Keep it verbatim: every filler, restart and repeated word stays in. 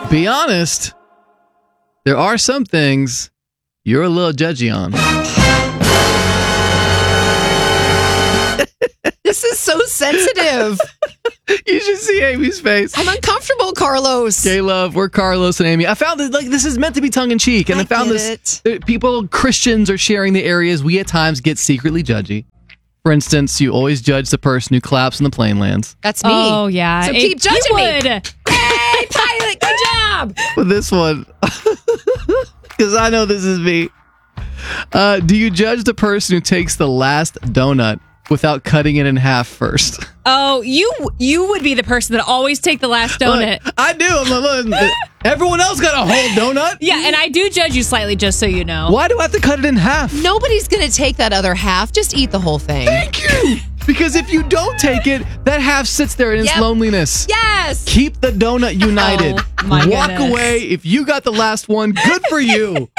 be honest, there are some things you're a little judgy on. This is so sensitive. You should see Amy's face. I'm uncomfortable, Carlos. Gay love, we're Carlos and Amy. I found that like this is meant to be tongue in cheek, and I, I found this. It. People, Christians, are sharing the areas we at times get secretly judgy. For instance, you always judge the person who claps when the plane lands. That's me. Oh yeah, So it, keep judging me. Would. Hey, pilot, good job. With this one, because I know this is me. Uh, do you judge the person who takes the last donut without cutting it in half first? Oh, you you would be the person that always take the last donut. Look, I do. I'm like, everyone else got a whole donut. Yeah, and I do judge you slightly, just so you know. Why do I have to cut it in half? Nobody's going to take that other half. Just eat the whole thing. Thank you. Because if you don't take it, that half sits there in its Yep. loneliness. Yes. Keep the donut united. Oh, my Walk goodness. away. If you got the last one, good for you.